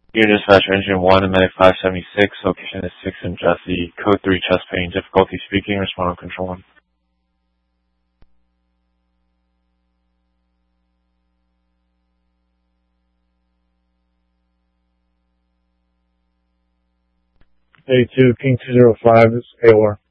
Your dispatcher engine 1, Medic 576, location is 6 in Jesse, code 3 chest pain, difficulty speaking, respond on control 1. A2, King 205 is AOR.